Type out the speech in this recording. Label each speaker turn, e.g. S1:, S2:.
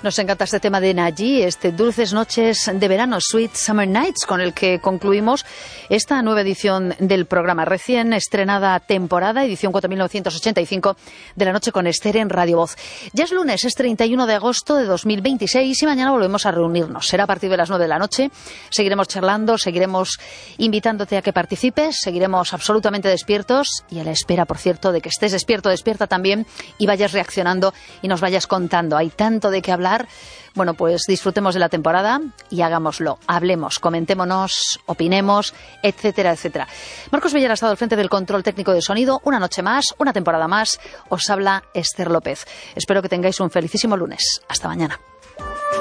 S1: Nos encanta este tema de Naji, Dulces Noches de Verano, Sweet Summer Nights, con el que concluimos esta nueva edición del programa, recién estrenada temporada, edición 4985 de La Noche con Esther en Radio Voz. Ya es lunes, es 31 de agosto de 2026 y mañana volvemos a reunirnos. Será a partir de las 9 de la noche. Seguiremos charlando, seguiremos invitándote a que participes, seguiremos absolutamente despiertos y a la espera, por cierto, de que estés despierto, despierta también y vayas reaccionando y nos vayas contando. Hay tanto de qué hablar. Bueno, pues disfrutemos de la temporada y hagámoslo. Hablemos, comentémonos, opinemos, etcétera, etcétera. Marcos Villar ha estado al frente del control técnico de sonido. Una noche más, una temporada más. Os habla Esther López. Espero que tengáis un felicísimo lunes. Hasta mañana.